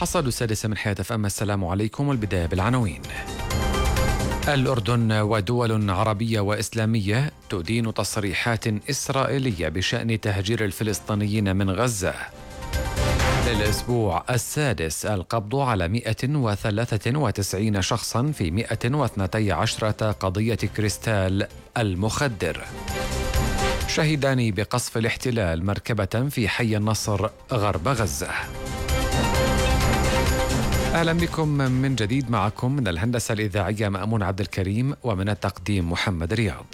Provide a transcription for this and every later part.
حصاد السادسة من حياة FM. السلام عليكم، والبداية بالعناوين. الأردن ودول عربية وإسلامية تدين تصريحات إسرائيلية بشأن تهجير الفلسطينيين من غزة. للأسبوع السادس القبض على 193 شخصا في 112 قضية كريستال المخدر. شهدان بقصف الاحتلال مركبة في حي النصر غرب غزة. أهلا بكم من جديد، معكم من الهندسة الإذاعية مأمون عبد الكريم، ومن التقديم محمد رياض.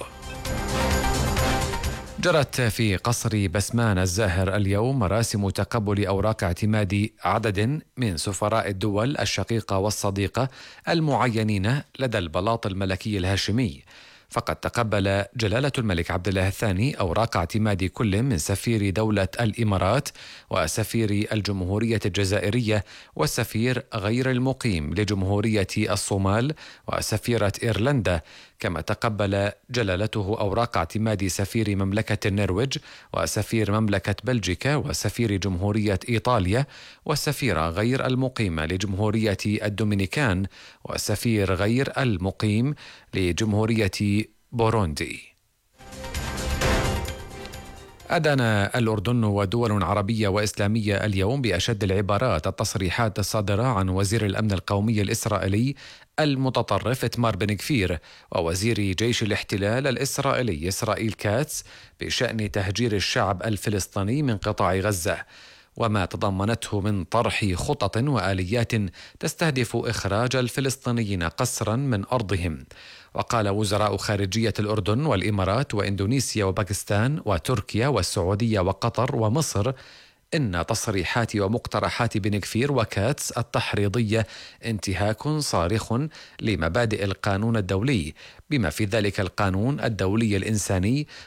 جرت في قصر بسمان الزاهر اليوم مراسم تقبل أوراق اعتماد عدد من سفراء الدول الشقيقة والصديقة المعينين لدى البلاط الملكي الهاشمي. فقد تقبل جلالة الملك عبد الله الثاني أوراق اعتماد كل من سفير دولة الإمارات وسفير الجمهورية الجزائرية والسفير غير المقيم لجمهورية الصومال وسفيرة إيرلندا. كما تقبل جلالته أوراق اعتماد سفير مملكة النرويج وسفير مملكة بلجيكا وسفير جمهورية إيطاليا والسفيرة غير المقيمة لجمهورية الدومينيكان والسفير غير المقيم لجمهورية بوروندي. أدان الأردن ودول عربية وإسلامية اليوم بأشد العبارات التصريحات الصادرة عن وزير الأمن القومي الإسرائيلي المتطرف إتمار بن غفير ووزير جيش الاحتلال الإسرائيلي إسرائيل كاتس بشأن تهجير الشعب الفلسطيني من قطاع غزة، وما تضمنته من طرح خطط وآليات تستهدف إخراج الفلسطينيين قسرا من أرضهم. وقال وزراء خارجية الأردن والإمارات وإندونيسيا وباكستان وتركيا والسعودية وقطر ومصر إن تصريحات ومقترحات بن غفير وكاتس التحريضية انتهاك صارخ لمبادئ القانون الدولي، بما في ذلك القانون الدولي الإنساني